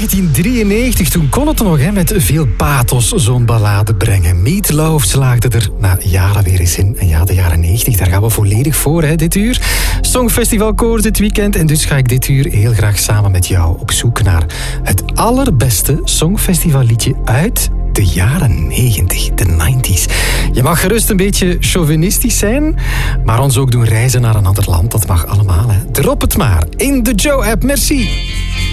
1993, toen kon het nog met veel pathos zo'n ballade brengen. Meat Loaf slaagde er na jaren weer eens in. En ja, de jaren 90, daar gaan we volledig voor dit uur. Songfestival Koor dit weekend. En dus ga ik dit uur heel graag samen met jou op zoek naar het allerbeste Songfestivalliedje uit de jaren 90, de 90s. Je mag gerust een beetje chauvinistisch zijn, maar ons ook doen reizen naar een ander land. Dat mag allemaal. Drop het maar in de Joe-app. Merci.